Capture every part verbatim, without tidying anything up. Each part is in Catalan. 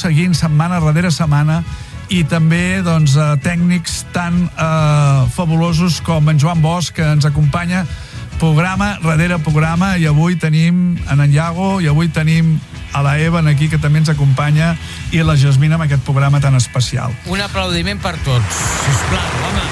seguint setmana darrere setmana, i també doncs, tècnics tan eh, fabulosos com en Joan Bosch, que ens acompanya programa darrere programa, i avui tenim en Iago, i avui tenim a la Eva aquí, que també ens acompanya, i la Jasmina amb aquest programa tan especial. Un aplaudiment per tots, sisplau, home.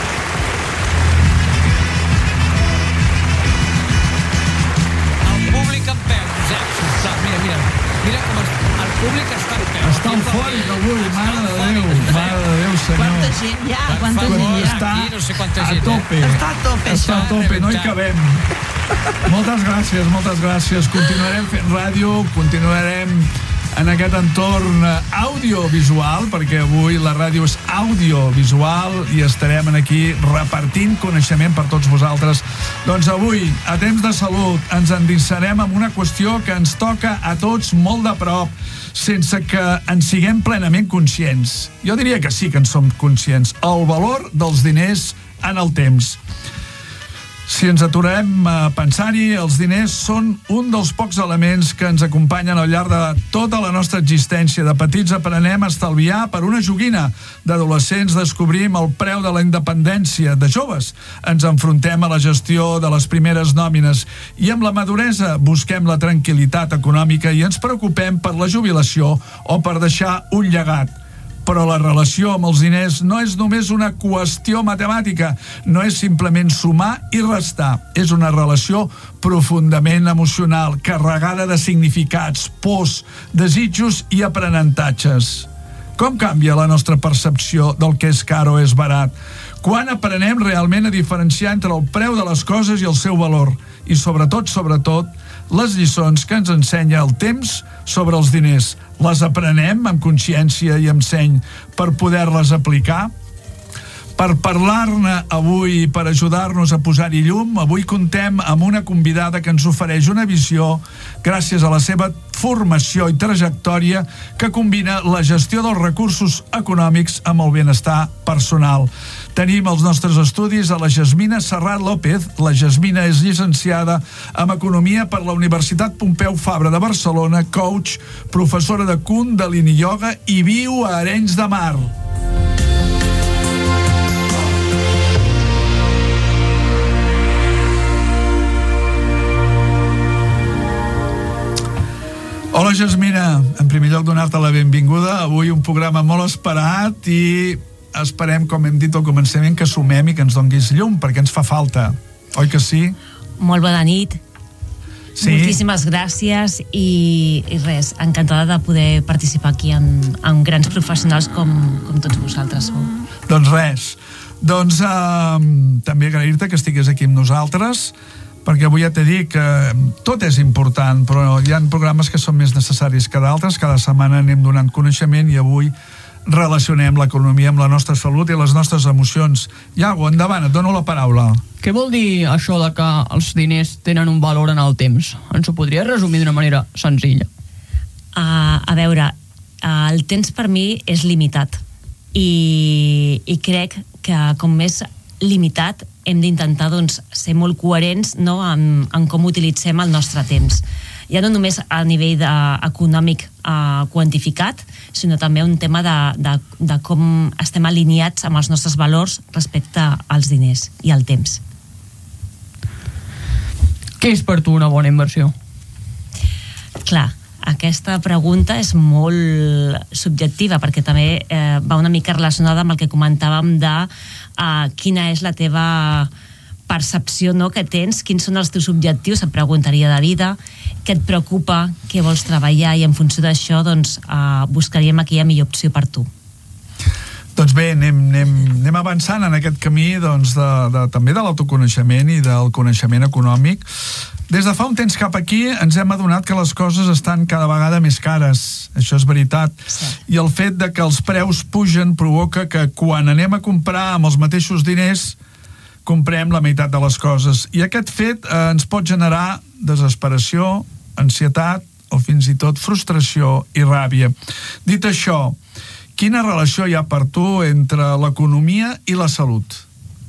El públic en peu, Josep, sisplau, mira, mira, mira com el, el públic està en peu. Està eufòric avui, mare de Déu, mare de Déu, senyor. Quanta gent hi ha, quanta gent hi ha. Està Aquí no sé quanta a gent, tope. eh? Està a tope, Està a això. tope, no hi cabem. Moltes gràcies, moltes gràcies. Continuarem fent ràdio, continuarem en aquest entorn audiovisual, perquè avui la ràdio és audiovisual i estarem aquí repartint coneixement per tots vosaltres. Doncs avui, a Temps de Salut, ens endinsarem en una qüestió que ens toca a tots molt de prop, sense que en siguem plenament conscients. Jo diria que sí que en som conscients. El valor dels diners en el temps. Si ens aturem a pensar-hi, els diners són un dels pocs elements que ens acompanyen al llarg de tota la nostra existència. De petits aprenem a estalviar per una joguina. D'adolescents descobrim el preu de la independència. De joves ens enfrontem a la gestió de les primeres nòmines. I amb la maduresa busquem la tranquil·litat econòmica i ens preocupem per la jubilació o per deixar un llegat. Però la relació amb els diners no és només una qüestió matemàtica, no és simplement sumar i restar. És una relació profundament emocional, carregada de significats, pors, desitjos i aprenentatges. Com canvia la nostra percepció del que és car o és barat? Quan aprenem realment a diferenciar entre el preu de les coses i el seu valor? I sobretot, sobretot, les lliçons que ens ensenya el temps sobre els diners. Les aprenem amb consciència i amb seny per poder-les aplicar? Per parlar-ne avui i per ajudar-nos a posar-hi llum, avui contem amb una convidada que ens ofereix una visió, gràcies a la seva formació i trajectòria, que combina la gestió dels recursos econòmics amb el benestar personal. Tenim els nostres estudis a la Jasmina Serrat López. La Jasmina és llicenciada en Economia per la Universitat Pompeu Fabra de Barcelona, coach, professora de Kundalini Yoga i viu a Arenys de Mar. Hola, Jasmina. En primer lloc, donar-te la benvinguda. Avui un programa molt esperat i esperem, com hem dit al començament, que sumem i que ens donguis llum, perquè ens fa falta. Oi que sí? Molt bona nit. Sí. Moltíssimes gràcies i, i res, encantada de poder participar aquí amb, amb grans professionals com, com tots vosaltres sou. Doncs res. Doncs eh, també agrair-te que estigués aquí amb nosaltres, perquè avui ja t'he dit que tot és important, però hi ha programes que són més necessaris que d'altres. Cada setmana anem donant coneixement i avui relacionem l'economia amb la nostra salut i les nostres emocions. Iago, endavant, et dono la paraula. Què vol dir això de que els diners tenen un valor en el temps? Ens ho podries resumir d'una manera senzilla? Uh, a veure, uh, el temps per mi és limitat i, i crec que com més limitat hem d'intentar doncs, ser molt coherents, no, en, en com utilitzem el nostre temps. Ja no només a nivell de, econòmic eh, quantificat, sinó també un tema de, de, de com estem alineats amb els nostres valors respecte als diners i al temps. Què és per tu una bona inversió? Clar, aquesta pregunta és molt subjectiva, perquè també eh, va una mica relacionada amb el que comentàvem de eh, quina és la teva percepció, no, que tens, quins són els teus objectius, et preguntaria de vida, què et preocupa, què vols treballar, i en funció d'això doncs, eh, buscaríem aquella millor opció per tu. Doncs bé, anem, anem, anem avançant en aquest camí doncs, de, de, també de l'autoconeixement i del coneixement econòmic. Des de fa un temps cap aquí ens hem adonat que les coses estan cada vegada més cares. Això és veritat. Sí. I el fet de que els preus pugen provoca que quan anem a comprar amb els mateixos diners comprem la meitat de les coses. I aquest fet eh, ens pot generar desesperació, ansietat o fins i tot frustració i ràbia. Dit això, quina relació hi ha per tu entre l'economia i la salut?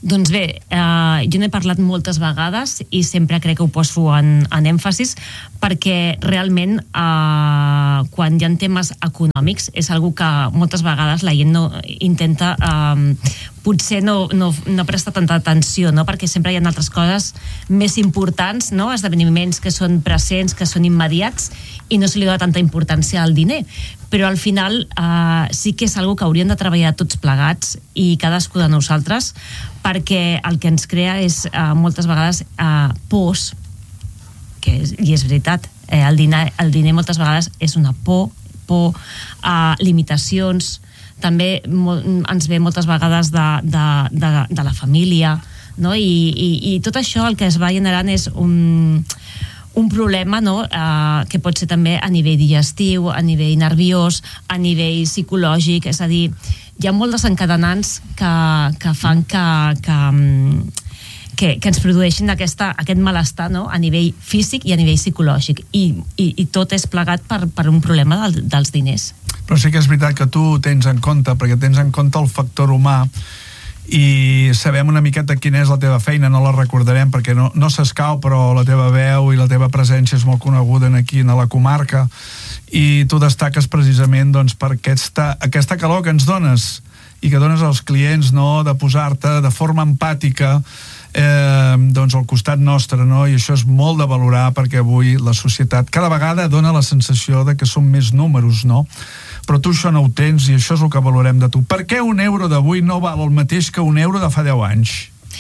Doncs bé, eh, jo n'he parlat moltes vegades i sempre crec que ho poso en, en èmfasis perquè realment eh, quan hi ha temes econòmics és algo que moltes vegades la gent no intenta eh, potser no, no, no presta tanta atenció, no? Perquè sempre hi ha altres coses més importants, no? Esdeveniments que són presents, que són immediats i no se li dona tanta importància al diner, però al final eh, sí que és algo que hauríem de treballar tots plegats i cadascú de nosaltres, perquè el que ens crea és eh, moltes vegades eh, pors, que és, i és veritat, eh, el, diner, el diner moltes vegades és una por, por a eh, limitacions, també mo, ens ve moltes vegades de, de, de, de la família, no? I, i, i tot això el que es va generant és un, un problema, no? eh, que pot ser també a nivell digestiu, a nivell nerviós, a nivell psicològic, és a dir, hi ha molts desencadenants que, que fan que, que, que, que ens produeixin aquesta, aquest malestar, no? A nivell físic i a nivell psicològic, i, i, i tot és plegat per, per un problema del, dels diners. Però sí que és veritat que tu tens en compte, perquè tens en compte el factor humà, i sabem una miqueta quina és la teva feina, no la recordarem perquè no, no s'escau, però la teva veu i la teva presència és molt coneguda aquí a la comarca, i tu destaques precisament doncs, per aquesta, aquesta calor que ens dones i que dones als clients, no? De posar-te de forma empàtica eh, doncs al costat nostre, no? I això és molt de valorar perquè avui la societat cada vegada dona la sensació de que són més números, no? Però tu això no ho tens i això és el que valorem de tu. Per què un euro d'avui no val el mateix que un euro de fa deu anys?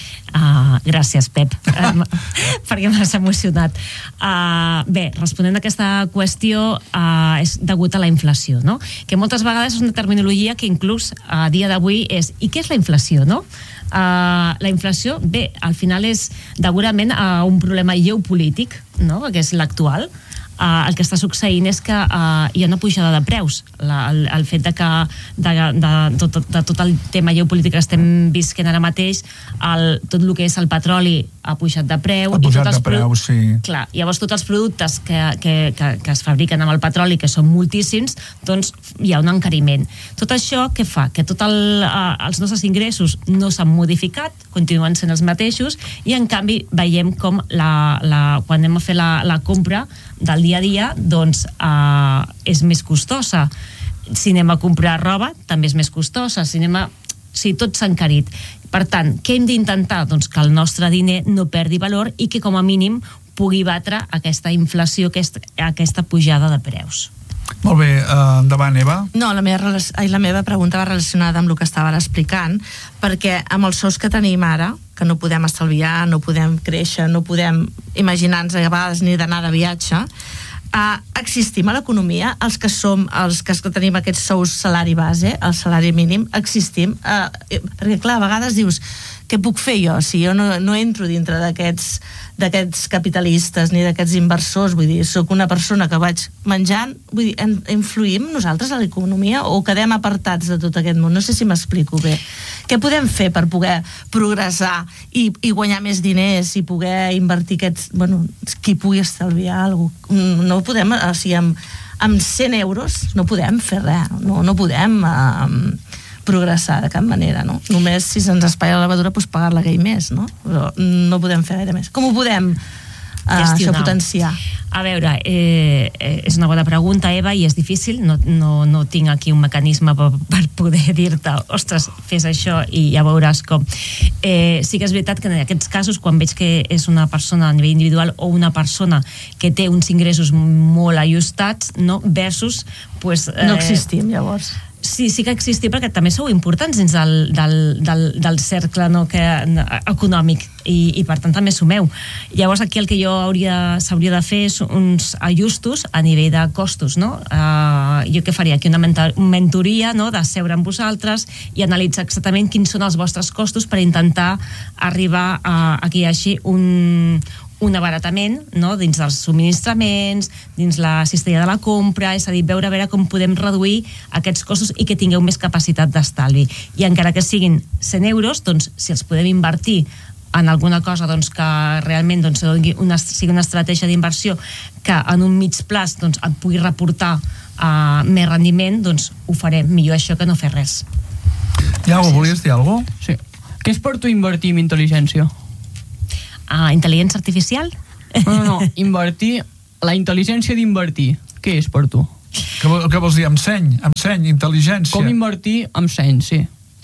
Uh, gràcies, Pep, um, perquè m'has emocionat. Uh, bé, responent a aquesta qüestió, uh, és degut a la inflació, no? Que moltes vegades és una terminologia que inclús a dia d'avui és i què és la inflació, no? Uh, la inflació, bé, al final és degudament a un problema geopolític, no? Que és l'actual. Uh, el que està succeint és que uh, hi ha una pujada de preus. La, el, el fet de que de, de, de, de, de tot el tema geopolític que estem visquent ara mateix, el, tot el que és el petroli ha pujat de preu. Ha pujat de preu, sí. Clar, llavors tots els productes que, que, que, que es fabriquen amb el petroli, que són moltíssims, doncs hi ha un encariment. Tot això què fa? Que tots el, uh, els nostres ingressos no s'han modificat, continuen sent els mateixos, i en canvi veiem com la, la, quan anem a fer la, la compra del dia a dia, doncs eh, és més costosa. Si anem a comprar roba, també és més costosa. Si anem a... O sigui, tot s'ha encarit. Per tant, què hem d'intentar? Doncs que el nostre diner no perdi valor i que com a mínim pugui batre aquesta inflació, aquesta, aquesta pujada de preus. Molt bé, uh, endavant, Eva. No, la meva, ai, la meva pregunta va relacionada amb el que estava ara explicant, perquè amb els sous que tenim ara, que no podem estalviar, no podem créixer, no podem imaginar-nos a vegades ni d'anar de viatge, uh, existim a l'economia, els que som, els que tenim aquests sous salari base, el salari mínim, existim, uh, perquè clar, a vegades dius, què puc fer jo si jo no, no entro dintre d'aquests d'aquests capitalistes ni d'aquests inversors, vull dir, sóc una persona que vaig menjant, vull dir, en, influïm nosaltres a l'economia o quedem apartats de tot aquest món? No sé si m'explico bé. Què podem fer per poder progressar i, i guanyar més diners i poder invertir aquests, bueno, qui pugui estalviar alguna cosa? No podem, o sigui, amb, amb cent euros no podem fer res, no, no podem uh, progressar de cap manera, no? Només si se'ns espatlla la levadura, doncs pagar-la aquell mes, no? Però no podem fer gaire més. Com ho podem uh, això potenciar? A veure, eh, és una bona pregunta, Eva, i és difícil, no, no, no tinc aquí un mecanisme per, per poder dir-te, ostres, fes això i ja veuràs com. Eh, sí que és veritat que en aquests casos, quan veig que és una persona a nivell individual o una persona que té uns ingressos molt ajustats, no? Versus, pues, eh, no existim, llavors. Sí, sí que existim perquè també sou importants dins del, del, del, del cercle, no, que, econòmic i, i per tant també sumeu. Llavors aquí el que jo hauria, s'hauria de fer és uns ajustos a nivell de costos, no? Uh, jo què faria? Aquí una mentoria, no? De seure amb vosaltres i analitzar exactament quins són els vostres costos per intentar arribar a, a que hi hagi un, un abaratament, no? Dins dels subministraments, dins la cistella de la compra, és a dir, veure a veure com podem reduir aquests costos i que tingueu més capacitat d'estalvi. I encara que siguin cent euros, doncs, si els podem invertir en alguna cosa doncs, que realment doncs, una, sigui una estratègia d'inversió que en un mig plaç doncs, et pugui reportar uh, més rendiment, doncs ho farem. Millor això que no fer res. Iago, volies dir alguna cosa? Sí. Què és per tu invertir en intel·ligència? Ah, intel·ligència artificial? No, no, no, invertir, la intel·ligència d'invertir, què és per tu? Què, vol, què vols dir? Amb seny? Amb seny, intel·ligència? Com invertir amb seny, sí.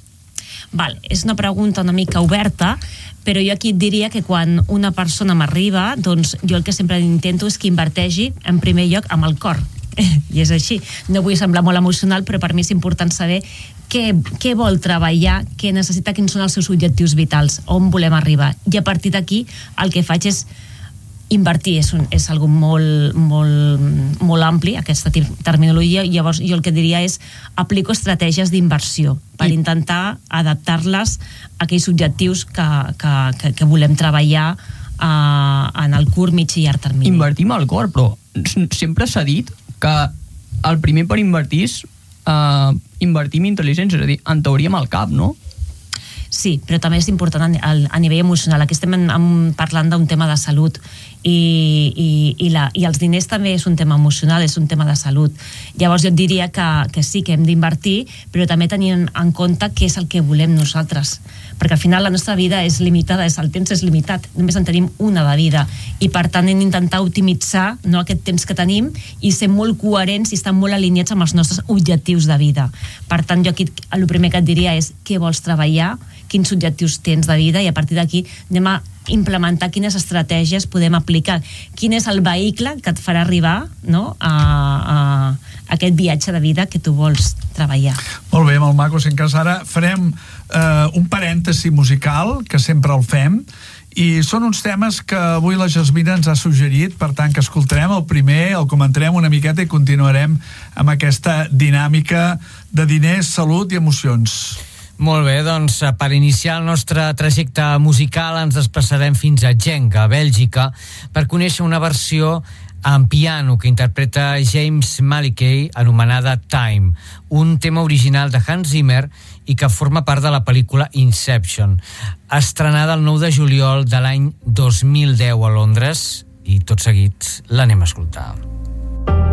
Val, és una pregunta una mica oberta, però jo aquí et diria que quan una persona m'arriba, doncs jo el que sempre intento és que inverteixi en primer lloc amb el cor. I és així. No vull semblar molt emocional, però per mi és important saber què, què vol treballar, què necessita, quins són els seus objectius vitals, on volem arribar. I a partir d'aquí el que faig és invertir, és, un, és algo molt, molt, molt ampli, aquesta terminologia, i llavors jo el que diria és aplico estratègies d'inversió per I... intentar adaptar-les a aquells objectius que, que, que, que volem treballar uh, en el curt, mig i llarg termini. Invertir amb el cor, però sempre s'ha dit que el primer per invertir és uh, invertir en intel·ligència, és a dir, en teoria amb el cap, no? Sí, però també és important a, a nivell emocional. Aquí estem en, en, parlant d'un tema de salut i, i, i, la, i els diners també és un tema emocional, és un tema de salut. Llavors jo et diria que, que sí, que hem d'invertir, però també tenint en compte què és el que volem nosaltres. Perquè al final la nostra vida és limitada, és, el temps és limitat, només en tenim una de vida i per tant hem d'intentar optimitzar, no, aquest temps que tenim i ser molt coherents i estar molt alineats amb els nostres objectius de vida. Per tant, jo aquí el primer que et diria és què vols treballar, quins objectius tens de vida i a partir d'aquí anem a implementar quines estratègies podem aplicar, quin és el vehicle que et farà arribar, no, a, a, a aquest viatge de vida que tu vols treballar. Molt bé, molt maco. Si en cas ara farem eh, un parèntesi musical, que sempre el fem, i són uns temes que avui la Jasmina ens ha suggerit, per tant que escoltarem el primer, el comentarem una miqueta i continuarem amb aquesta dinàmica de diners, salut i emocions. Molt bé, doncs per iniciar el nostre trajecte musical ens desplaçarem fins a Genk, a Bèlgica, per conèixer una versió en piano que interpreta James Malikey anomenada Time, un tema original de Hans Zimmer i que forma part de la pel·lícula Inception, estrenada el nou de juliol de l'any dos mil deu a Londres, i tot seguit l'anem a escoltar.